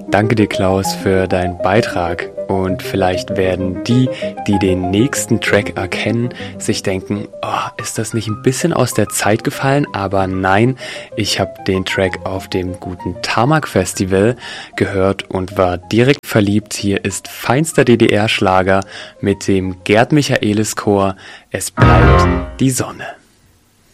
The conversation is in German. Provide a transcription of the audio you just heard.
Danke dir, Klaus, für deinen Beitrag. Und vielleicht werden die den nächsten Track erkennen, sich denken, oh, ist das nicht ein bisschen aus der Zeit gefallen? Aber nein, ich habe den Track auf dem guten Tarmac Festival gehört und war direkt verliebt. Hier ist feinster DDR-Schlager mit dem Gerd Michaelis Chor. Es bleibt die Sonne.